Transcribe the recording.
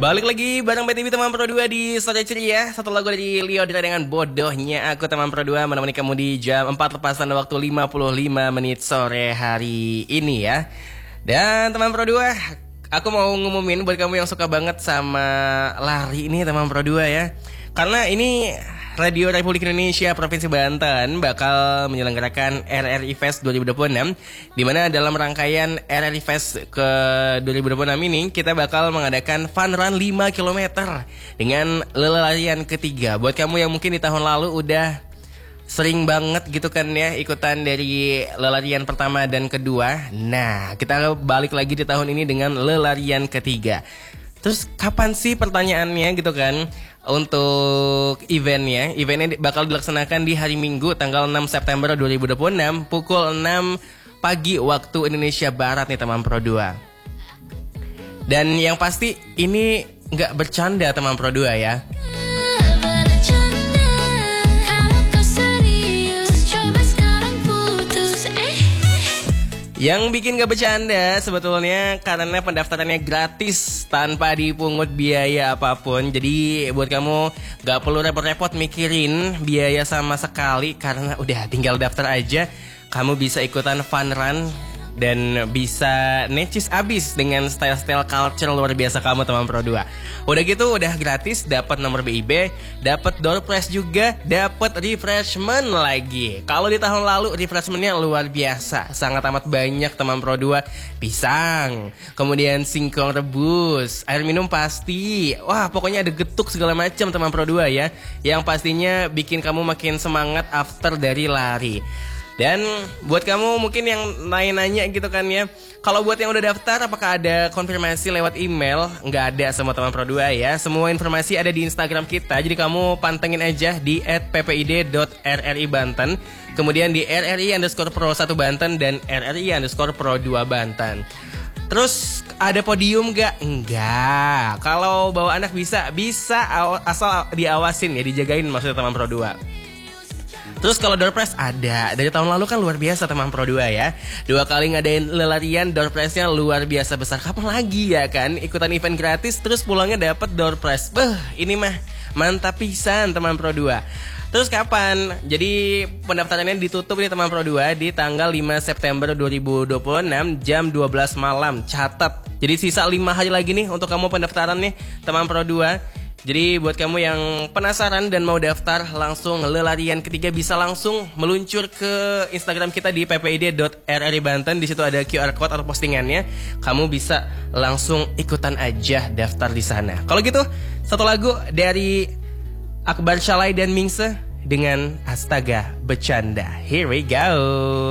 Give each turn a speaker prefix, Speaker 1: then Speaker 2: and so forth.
Speaker 1: Balik lagi bareng BTV teman Pro 2 di Sore Ceria. Satu lagu dari Leo Dira dengan Bodohnya Aku. Teman Pro 2 menemani kamu di jam 4 lepasan waktu 55 menit sore hari ini ya. Dan teman Pro 2, aku mau ngumumin buat kamu yang suka banget sama lari ini teman Pro 2 ya. Karena ini Radio Republik Indonesia Provinsi Banten bakal menyelenggarakan RRI Fest 2026, di mana dalam rangkaian RRI Fest ke 2026 ini kita bakal mengadakan fun run 5 km dengan lelarian ketiga. Buat kamu yang mungkin di tahun lalu udah sering banget gitu kan ya ikutan dari lelarian pertama dan kedua. Nah, kita balik lagi di tahun ini dengan lelarian ketiga. Terus kapan sih pertanyaannya gitu kan untuk eventnya? Eventnya bakal dilaksanakan di hari Minggu tanggal 6 September 2026 pukul 6 pagi waktu Indonesia Barat nih teman Pro 2. Dan yang pasti ini nggak bercanda teman Pro 2 ya. Yang bikin gak bercanda sebetulnya karena pendaftarannya gratis tanpa dipungut biaya apapun. Jadi buat kamu gak perlu repot-repot mikirin biaya sama sekali, karena udah tinggal daftar aja. Kamu bisa ikutan fun run dan bisa necis abis dengan style-style culture luar biasa kamu teman Pro 2. Udah gitu udah gratis, dapat nomor BIB, dapat door prize juga, dapat refreshment lagi. Kalau di tahun lalu refreshmentnya luar biasa, sangat amat banyak teman Pro 2. Pisang, kemudian singkong rebus, air minum pasti. Wah, pokoknya ada getuk segala macam teman Pro 2 ya, yang pastinya bikin kamu makin semangat after dari lari. Dan buat kamu mungkin yang nanya-nanya gitu kan ya, kalau buat yang udah daftar apakah ada konfirmasi lewat email? Nggak ada sama teman Pro 2 ya. Semua informasi ada di Instagram kita, jadi kamu pantengin aja di @ppid.rri_banten, kemudian di RRI_pro1 Banten dan RRI_pro2 Banten. Terus ada podium nggak? Enggak. Kalau bawa anak bisa asal diawasin ya, dijagain maksudnya teman Pro 2. Terus kalau door prize ada. Dari tahun lalu kan luar biasa teman Pro 2 ya. 2 kali ngadain lelarian, door prize-nya luar biasa besar. Kapan lagi ya kan ikutan event gratis terus pulangnya dapat door prize. Ini mah mantap pisan teman Pro 2. Terus kapan? Jadi pendaftarannya ditutup nih teman Pro 2 di tanggal 5 September 2026 jam 12 malam. Catat. Jadi sisa 5 hari lagi nih untuk kamu pendaftaran nih teman Pro 2. Jadi buat kamu yang penasaran dan mau daftar langsung lelarian ketiga bisa langsung meluncur ke Instagram kita di ppid.rri_banten. Di situ ada QR code atau postingannya. Kamu bisa langsung ikutan aja daftar di sana. Kalau gitu, satu lagu dari Akbar Shalay dan Mingse dengan Astaga Bercanda. Here we go.